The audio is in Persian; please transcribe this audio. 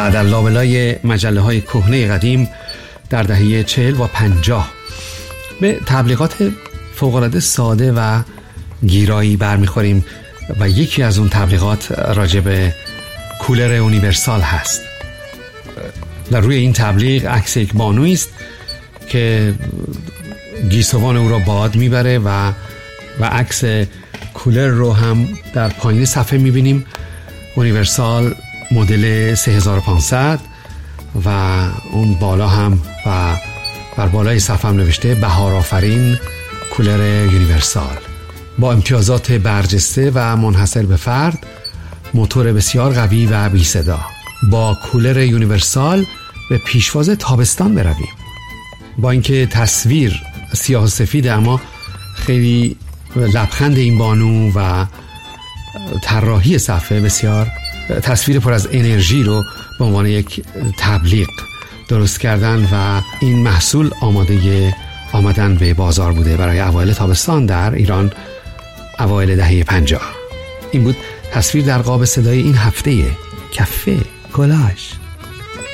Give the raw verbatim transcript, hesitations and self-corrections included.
و در لابلای مجله های کهنه قدیم در دهه چهل و پنجاه به تبلیغات فوق‌العاده ساده و گیرایی برمیخوریم و یکی از اون تبلیغات راجع به کولر یونیورسال هست. در روی این تبلیغ عکس یک بانویی است که گیسوان او را باد میبره و و عکس کولر رو هم در پایین صفحه میبینیم. یونیورسال مدل سه هزار و پانصد و اون بالا هم و بر بالای صفحه هم نوشته بهار آفرین کولر یونیورسال با امتیازات برجسته و منحصر به فرد، موتور بسیار قوی و بی صدا. با کولر یونیورسال به پیشواز تابستان برویم. با اینکه تصویر سیاه و سفید اما خیلی لبخند این بانو و طراحی صفحه بسیار تصویر پر از انرژی رو به عنوان یک تبلیغ درست کردن و این محصول آماده آمدن به بازار بوده برای اوایل تابستان در ایران اوایل دهه پنجاه. این بود تصویر در قاب صدای این هفته کافه کلاژ.